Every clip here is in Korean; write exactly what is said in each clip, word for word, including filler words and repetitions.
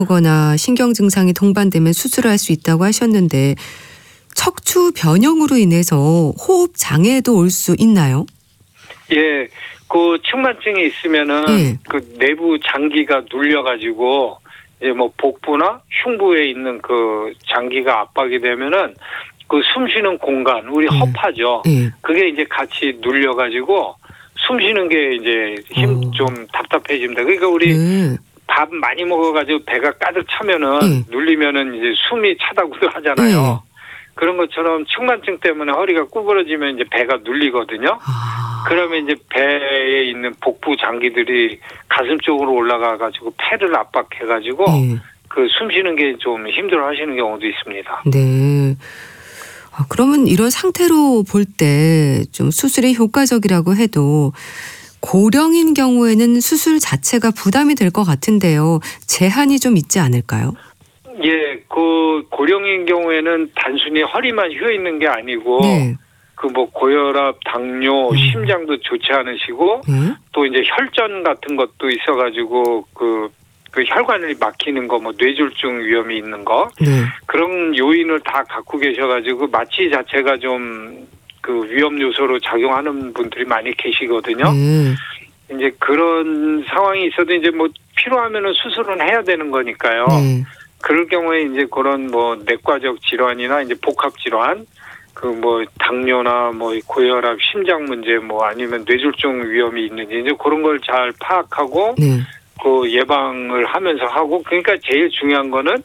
거나 신경 증상이 동반되면 수술을 할 수 있다고 하셨는데 척추 변형으로 인해서 호흡 장애도 올 수 있나요? 예, 그 측만증이 있으면은 예. 그 내부 장기가 눌려가지고 이제 뭐 복부나 흉부에 있는 그 장기가 압박이 되면은 그 숨쉬는 공간, 우리 예. 허파죠. 예. 그게 이제 같이 눌려가지고 숨쉬는 게 이제 힘 오. 좀 답답해집니다. 그러니까 우리 네. 밥 많이 먹어가지고 배가 가득 차면은 예. 눌리면은 이제 숨이 차다고도 하잖아요. 예. 그런 것처럼 측만증 때문에 허리가 구부러지면 이제 배가 눌리거든요. 아. 그러면 이제 배에 있는 복부 장기들이 가슴 쪽으로 올라가가지고 폐를 압박해가지고 예. 그 숨쉬는 게 좀 힘들어하시는 경우도 있습니다. 네. 아, 그러면 이런 상태로 볼 때 좀 수술이 효과적이라고 해도 고령인 경우에는 수술 자체가 부담이 될 것 같은데요. 제한이 좀 있지 않을까요? 예, 그 고령인 경우에는 단순히 허리만 휘어 있는 게 아니고 네. 그 뭐 고혈압, 당뇨, 음. 심장도 좋지 않으시고 네. 또 이제 혈전 같은 것도 있어가지고 그, 그 혈관이 막히는 거, 뭐 뇌졸중 위험이 있는 거 네. 그런 요인을 다 갖고 계셔가지고 마취 자체가 좀 그 위험 요소로 작용하는 분들이 많이 계시거든요. 네. 이제 그런 상황이 있어도 이제 뭐 필요하면은 수술은 해야 되는 거니까요. 네. 그럴 경우에 이제 그런 뭐 내과적 질환이나 이제 복합 질환, 그 뭐 당뇨나 뭐 고혈압, 심장 문제, 뭐 아니면 뇌졸중 위험이 있는지 이제 그런 걸 잘 파악하고 네. 그 예방을 하면서 하고, 그러니까 제일 중요한 거는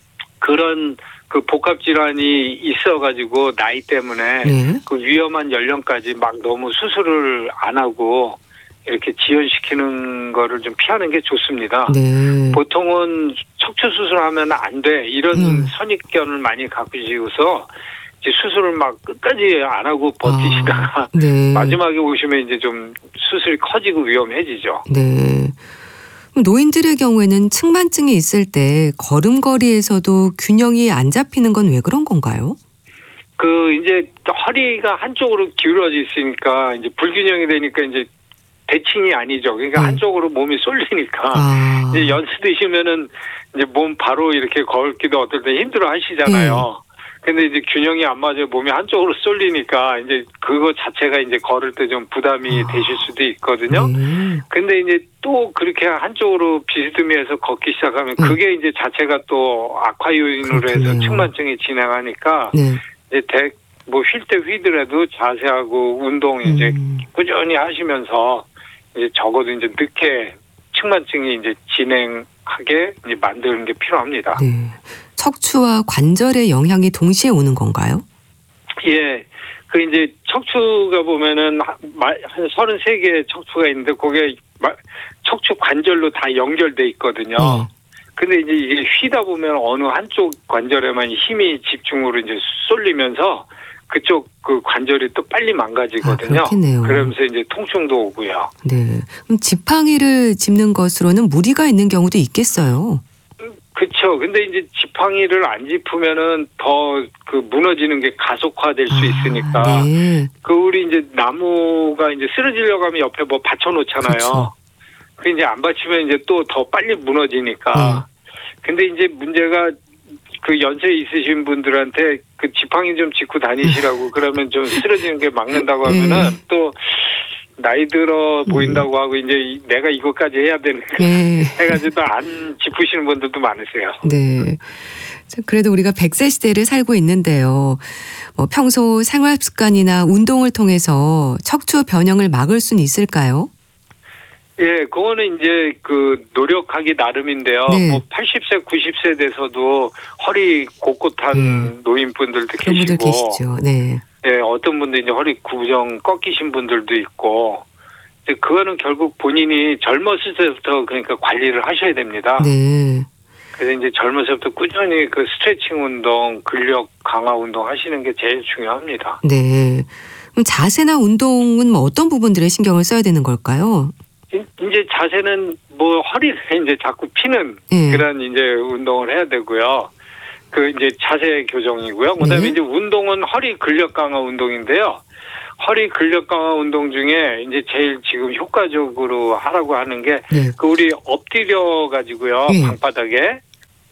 그런 그 복합 질환이 있어가지고 나이 때문에 네. 그 위험한 연령까지 막 너무 수술을 안 하고 이렇게 지연시키는 거를 좀 피하는 게 좋습니다. 네. 보통은 척추 수술하면 안 돼 이런 음. 선입견을 많이 갖고 계시고서 이제 수술을 막 끝까지 안 하고 버티시다가 아, 네. 마지막에 오시면 이제 좀 수술이 커지고 위험해지죠. 네. 그럼 노인들의 경우에는 측만증이 있을 때 걸음걸이에서도 균형이 안 잡히는 건 왜 그런 건가요? 그 이제 허리가 한쪽으로 기울어져 있으니까 이제 불균형이 되니까 이제 대칭이 아니죠. 그러니까 네. 한쪽으로 몸이 쏠리니까 아. 이제 연세 드시면은 이제 몸 바로 이렇게 걷기도 어떨 때 힘들어 하시잖아요. 근데 이제 균형이 안 맞아요. 몸이 한쪽으로 쏠리니까 이제 그거 자체가 이제 걸을 때 좀 부담이 아. 되실 수도 있거든요. 네. 근데 이제 또 그렇게 한쪽으로 비스듬히해서 걷기 시작하면 네. 그게 이제 자체가 또 악화 요인으로 그렇군요. 해서 측만증이 진행하니까 네. 이제 대, 뭐 쉴 때 휘더라도 자세하고 운동 이제 음. 꾸준히 하시면서 이제 적어도 이제 늦게 측만증이 이제 진행하게 이제 만드는 게 필요합니다. 네. 척추와 관절의 영향이 동시에 오는 건가요? 예. 그 이제 척추가 보면은 한 서른세 개의 척추가 있는데 그게 척추 관절로 다 연결돼 있거든요. 네. 근데 이제 이게 휘다 보면 어느 한쪽 관절에만 힘이 집중으로 이제 쏠리면서 그쪽 그 관절이 또 빨리 망가지거든요. 아, 그렇겠네요. 그러면서 이제 통증도 오고요. 네. 그럼 지팡이를 짚는 것으로는 무리가 있는 경우도 있겠어요. 그렇죠. 근데 이제 지팡이를 안 짚으면은 더 그 무너지는 게 가속화될 수 아, 있으니까. 네. 그 우리 이제 나무가 이제 쓰러지려고 하면 옆에 뭐 받쳐놓잖아요. 그렇죠. 그 이제 안 받치면 이제 또 더 빨리 무너지니까. 네. 근데 이제 문제가 그 연세 있으신 분들한테 그 지팡이 좀 짚고 다니시라고 그러면 좀 쓰러지는 게 막는다고 하면은 네. 또 나이 들어 보인다고 하고 이제 내가 이것까지 해야 되는 네. 해가지고 안 짚으시는 분들도 많으세요. 네. 그래도 우리가 백 세 시대를 살고 있는데요. 뭐 평소 생활 습관이나 운동을 통해서 척추 변형을 막을 수는 있을까요? 예, 그거는 이제 그 노력하기 나름인데요. 네. 뭐 팔십 세, 구십 세 돼서도 허리 곳곳한 음. 노인분들도 그런 분들 계시고, 계시죠. 네. 예, 어떤 분들 이제 허리 구부정 꺾이신 분들도 있고, 이제 그거는 결국 본인이 젊었을 때부터 그러니까 관리를 하셔야 됩니다. 네. 그래서 이제 젊었을 때부터 꾸준히 그 스트레칭 운동, 근력 강화 운동 하시는 게 제일 중요합니다. 네. 그럼 자세나 운동은 뭐 어떤 부분들에 신경을 써야 되는 걸까요? 이제 자세는 뭐 허리가 이제 자꾸 피는 네. 그런 이제 운동을 해야 되고요. 그 이제 자세 교정이고요. 그다음에 네. 이제 운동은 허리 근력 강화 운동인데요. 허리 근력 강화 운동 중에 이제 제일 지금 효과적으로 하라고 하는 게 그 네. 우리 엎드려 가지고요. 네. 방바닥에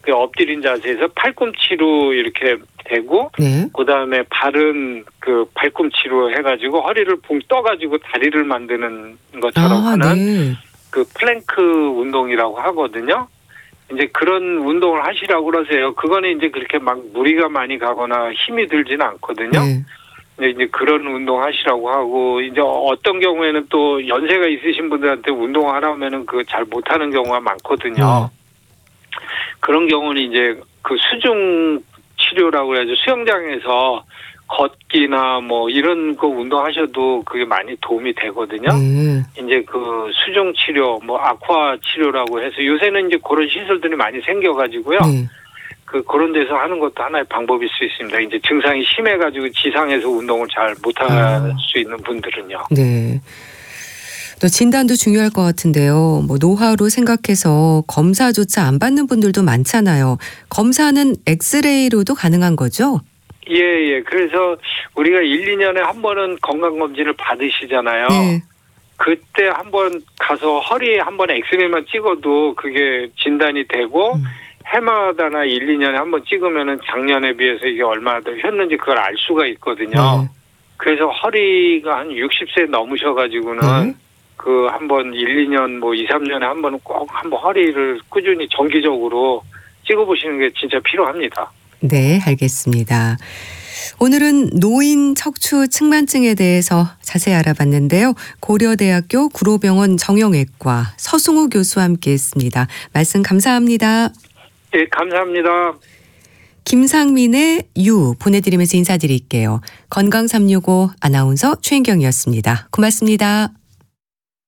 그 엎드린 자세에서 팔꿈치로 이렇게 대고 네. 그다음에 발은 그 발꿈치로 해가지고 허리를 붕 떠가지고 다리를 만드는 것처럼 아, 하는 네. 그 플랭크 운동이라고 하거든요. 이제 그런 운동을 하시라고 그러세요. 그거는 이제 그렇게 막 무리가 많이 가거나 힘이 들지는 않거든요. 네. 근데 이제 그런 운동 하시라고 하고, 이제 어떤 경우에는 또 연세가 있으신 분들한테 운동하라면은 그 잘 못하는 경우가 많거든요. 네. 그런 경우는 이제 그 수중 치료라고 해야죠. 수영장에서 걷기나 뭐 이런 거 운동하셔도 그게 많이 도움이 되거든요. 네. 이제 그 수중 치료, 뭐 아쿠아 치료라고 해서 요새는 이제 그런 시설들이 많이 생겨가지고요. 네. 그 그런 데서 하는 것도 하나의 방법일 수 있습니다. 이제 증상이 심해가지고 지상에서 운동을 잘 못할 아. 수 있는 분들은요. 네. 또 진단도 중요할 것 같은데요. 뭐 노화로 생각해서 검사조차 안 받는 분들도 많잖아요. 검사는 엑스레이로도 가능한 거죠? 예, 예. 그래서 우리가 일, 이 년에 한 번은 건강검진을 받으시잖아요. 네. 그때 한 번 가서 허리에 한 번 엑스레이만 찍어도 그게 진단이 되고, 음. 해마다나 일, 이 년에 한 번 찍으면은 작년에 비해서 이게 얼마나 더 혔는지 그걸 알 수가 있거든요. 네. 그래서 허리가 한 육십 세 넘으셔가지고는 네. 그 한 번 일, 이 년 뭐 이, 삼 년에 한 번은 꼭 한번 허리를 꾸준히 정기적으로 찍어보시는 게 진짜 필요합니다. 네, 알겠습니다. 오늘은 노인 척추 측만증에 대해서 자세히 알아봤는데요. 고려대학교 구로병원 정형외과 서승우 교수와 함께했습니다. 말씀 감사합니다. 예, 감사합니다. 김상민의 유 보내드리면서 인사드릴게요. 건강 삼육오 아나운서 최인경이었습니다. 고맙습니다.